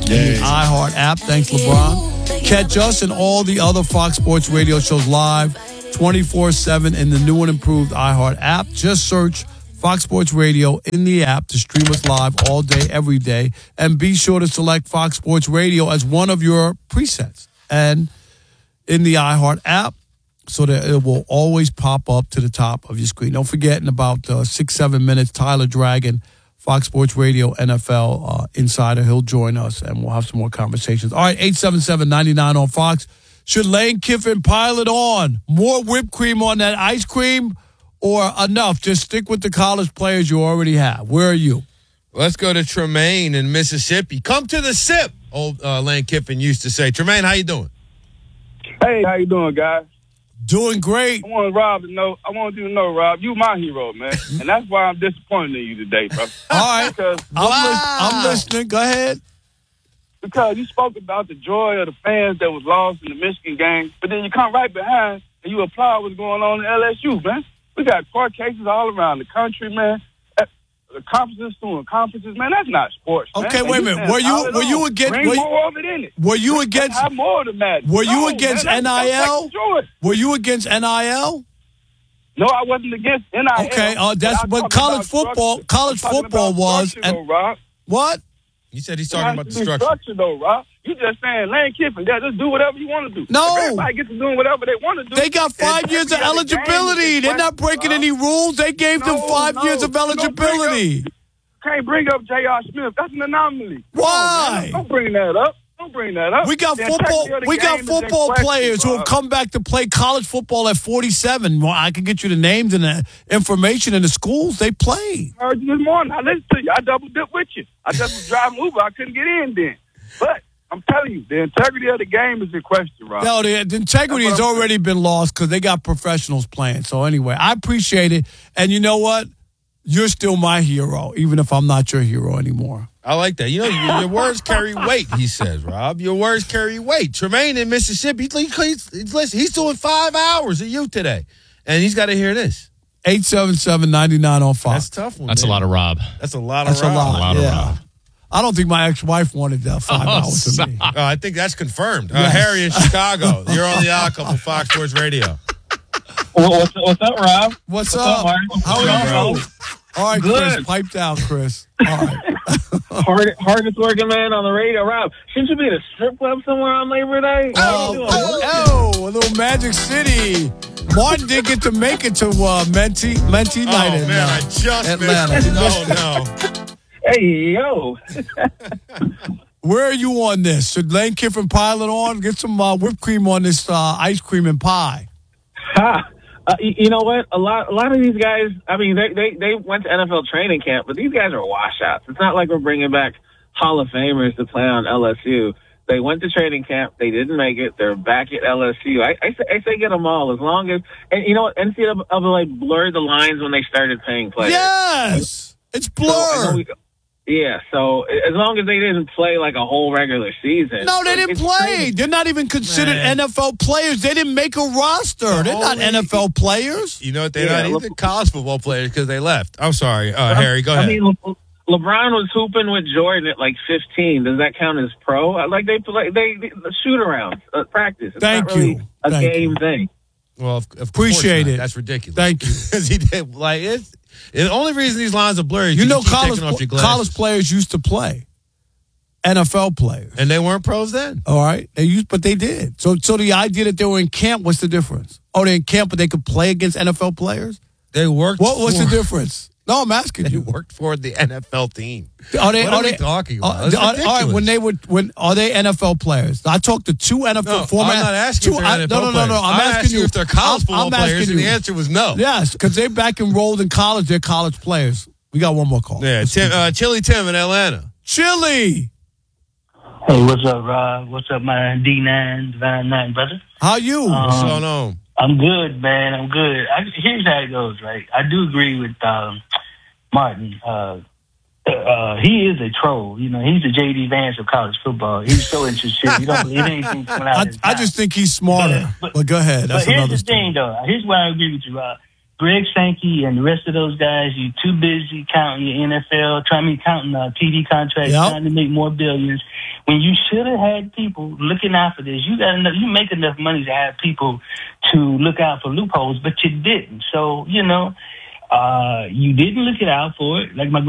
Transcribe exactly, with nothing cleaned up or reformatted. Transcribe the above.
the iHeart app. Thanks, LeBron. Catch us and all the other Fox Sports Radio shows live twenty-four seven in the new and improved iHeart app. Just search Fox Sports Radio in the app to stream us live all day, every day. And be sure to select Fox Sports Radio as one of your presets. And in the iHeart app, so that it will always pop up to the top of your screen. Don't forget, in about uh, six, seven minutes, Tyler Dragon, Fox Sports Radio N F L uh, Insider, he'll join us, and we'll have some more conversations. All right, eight seven seven, nine nine on Fox. Should Lane Kiffin pile it on? More whipped cream on that ice cream, or enough? Just stick with the college players you already have. Where are you? Let's go to Tremaine in Mississippi. Come to the sip, old uh, Lane Kiffin used to say. Tremaine, how you doing? Hey, how you doing, guys? Doing great. I want Rob to know. I want you to know, Rob, you my hero, man, and that's why I'm disappointed in you today, bro. All right, because I'm, wow. li- I'm listening. Go ahead. Because you spoke about the joy of the fans that was lost in the Michigan game, but then you come right behind and you applaud what's going on in L S U, man. We got court cases all around the country, man. The conferences doing conferences, man. That's not sports. Okay, man. wait a minute. Were you were you against? Bring were, more of it in it. Were you against? Have more of the match. Were no, you against man, N I L? That's like were you against N I L? No, I wasn't against N I L. Okay, uh, that's what college football. Structure. College football was. And, though, Rob. What? You said he's talking about the structure. structure, though, Rob. You just saying Lane Kiffin, yeah, just do whatever you want to do. No. If everybody gets to doing whatever they want to do. They got five years of eligibility. They're not breaking any rules. They gave no, them five no. years of eligibility. Can't bring up J R. Smith. That's an anomaly. Why? Don't bring that up. Don't bring that up. We got the football. We got football question, players bro. who have come back to play college football at forty-seven. Well, I can get you the names and the information in the schools they played. I heard you this morning. I listened to you. I double dipped with you. I just was driving Uber. I couldn't get in then. But I'm telling you, the integrity of the game is in question, Rob. No, the, the integrity has already been lost because they got professionals playing. So anyway, I appreciate it. And you know what? You're still my hero, even if I'm not your hero anymore. I like that. You know, your, your words carry weight, he says, Rob. Your words carry weight. Tremaine in Mississippi, he's, he's, listen, he's doing five hours of you today, and he's got to hear this. eight seven seven, nine nine on Fox. That's a tough one, That's man. a lot of Rob. That's a lot That's of Rob. a lot, a lot yeah. of Rob. I don't think my ex-wife wanted that five Oh, hours of me. Uh, I think that's confirmed. Uh, Yes. Harry in Chicago. You're on the Odd Couple, Fox Sports Radio. What's, what's up, Rob? What's, What's up? up, Mark? How are you? Bro? All right, Good. Chris. Pipe down, Chris. All right. Hard, hardest working man on the radio, Rob. Shouldn't you be at a strip club somewhere on Labor Day? Oh, oh, oh, a little Magic City. Martin did get to make it to uh, Menti, Menti night Oh, in man, uh, I just Atlanta. missed it. Oh, no. Hey, yo. Where are you on this? Should Lane Kiffin pile it on? Get some uh, whipped cream on this uh, ice cream and pie. Ha. Uh, you, you know what? A lot, a lot of these guys. I mean, they, they they went to N F L training camp, but these guys are washouts. It's not like we're bringing back Hall of Famers to play on L S U. They went to training camp. They didn't make it. They're back at L S U. I, I, say, I say get them all as long as. And you know what? N C double A like blurred the lines when they started paying players. Yes, it's So, I know blurred. we- yeah, so as long as they didn't play like a whole regular season. No, they didn't it's play. crazy. They're not even considered Man. N F L players. They didn't make a roster. They're not only- N F L players. You know what? They're Yeah, not look- even college football players because they left. I'm sorry. Uh, Harry, go ahead. I mean, Le- LeBron was hooping with Jordan at like fifteen. Does that count as pro? Like they play, they, they shoot around uh, practice. It's Thank not really you. A Thank game you. thing. well, of, of Appreciate course not. it. That's ridiculous. Thank you. Because he did, like, it's, the only reason these lines are blurry is You know, keep college taking off your glasses. college players used to play. N F L players. And they weren't pros then. All right, they used, but they did. So, so the idea that they were in camp, what's the difference? Oh, they're in camp, but they could play against N F L players. They worked. What? What's for, the difference? No, I'm asking They you. worked for the N F L team. Are they? What are are we they talking uh, about? That's are- all right, ridiculous. when they would, when are they N F L players? I talked to two N F L No, former. I'm not asking two, if they're I- N F L no, no, no, players. no. I'm, I'm asking, asking you if they're college I'm- football I'm players, asking and the you. answer was no. Yes, because they're back enrolled in college. They're college players. We got one more call. Yeah, Tim, uh, Chili Tim in Atlanta. Chili, Hey, what's up, Rob? What's up, my D nine, Divine Nine, brother? how you? What's Um, going on? I'm good, man. I'm good. I, here's how it goes, right? I do agree with um, Martin. Uh, uh, he is a troll. You know, he's the J D Vance of college football. He's so interested. You don't believe anything coming out I, of his I mouth. just think he's smarter. But, But- go ahead. That's But here's another the story. thing, though. Here's why I agree with you, Rob. Greg Sankey and the rest of those guys, you too busy counting your N F L, trying to be counting uh, T V contracts, Yep. trying to make more billions. when you should have had people looking out for this. You got enough, you make enough money to have people to look out for loopholes, but you didn't. So, you know, uh, you didn't look it out for it. Like my